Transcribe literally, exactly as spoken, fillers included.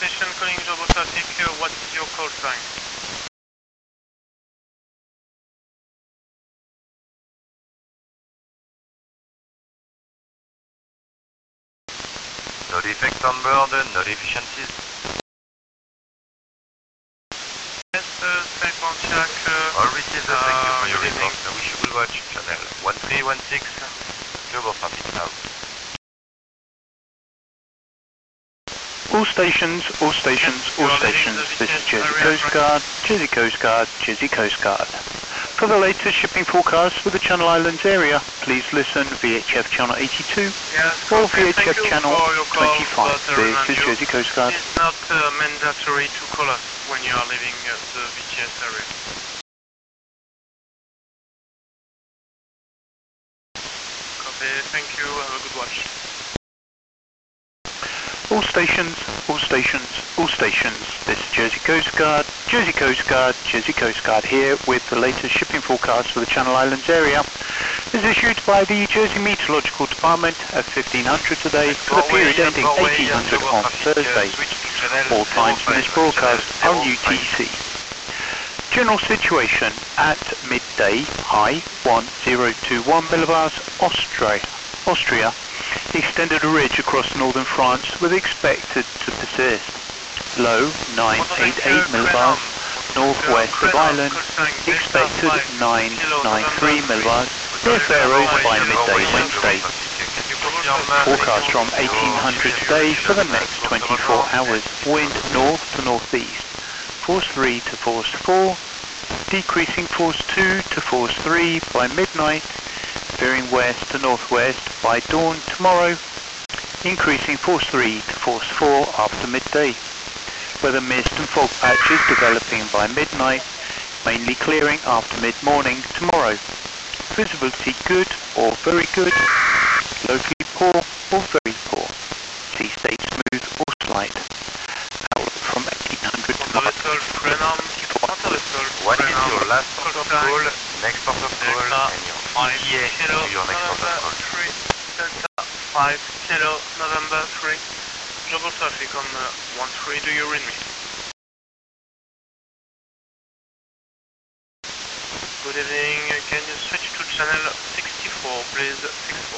station calling Global Traffic, uh, what is your call sign? No defect on board, no deficiencies. Yes, uh, Saipan Check. Uh, All received, uh, thank you for your good report. I wish you will watch channel one three one six, Global Traffic now. All stations, all stations, all stations. This is Jersey Coast Guard, Jersey Coast Guard, Jersey Coast Guard. For the latest shipping forecast for the Channel Islands area, please listen V H F channel eighty-two yes, or okay, V H F channel twenty-five. This is Jersey Coast Guard. It's not uh, mandatory to call us when you are leaving uh, the V T S area. Copy, thank you, have a good watch. All stations, all stations, all stations. This is Jersey Coast Guard, Jersey Coast Guard, Jersey Coast Guard here with the latest shipping forecast for the Channel Islands area. This is issued by the Jersey Meteorological Department at fifteen hundred today for the period ending eighteen hundred on Thursday. All times for this broadcast are U T C. General situation at midday, high one thousand twenty-one millibars, Austria. Austria. Extended a ridge across northern France with expected to persist. Low nine eighty-eight millibars, northwest of Ireland, expected nine ninety-three millibars, near Faroes by midday Wednesday. Forecast from eighteen hundred today for the next twenty-four hours. Wind north to northeast, force three to force four, decreasing force two to force three by midnight, veering west to northwest by dawn tomorrow, increasing force three to force four after midday. Weather mist and fog patches developing by midnight, mainly clearing after mid-morning tomorrow. Visibility good or very good, locally poor or very poor. Sea state smooth or slight. Outlook from eighteen hundred to One is your last port of call, next port of call, and your five E T A kilo, to your next port of November call. three, Delta five kilo, November three, Global Traffic on uh, one three, do you read me? Good evening, can you switch to channel sixty-four please, sixty-four.